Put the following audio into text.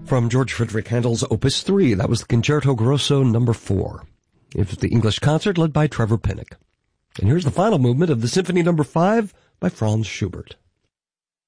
From George Friedrich Handel's Opus 3, that was the Concerto Grosso No. 4. It was the English concert led by Trevor Pinnock. And here's the final movement of the Symphony No. 5 by Franz Schubert.